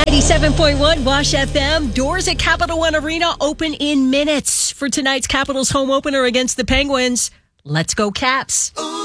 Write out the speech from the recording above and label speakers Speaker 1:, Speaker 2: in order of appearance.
Speaker 1: 97.1 Wash FM. Doors at Capital One Arena open in minutes for tonight's Capitals home opener against the Penguins. Let's go Caps.